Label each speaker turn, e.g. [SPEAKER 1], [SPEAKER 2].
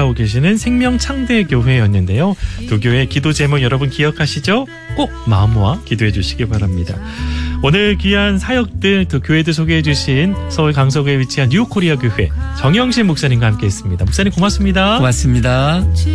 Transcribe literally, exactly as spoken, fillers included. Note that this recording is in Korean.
[SPEAKER 1] 사역하고 계시는 생명창대교회였는데요. 두 교회 기도 제목 여러분 기억하시죠? 꼭 마음 모아 기도해 주시기 바랍니다. 오늘 귀한 사역들, 또 교회들 소개해 주신 서울 강서구에 위치한 뉴코리아 교회 정영신 목사님과 함께 했습니다. 목사님 고맙습니다.
[SPEAKER 2] 고맙습니다.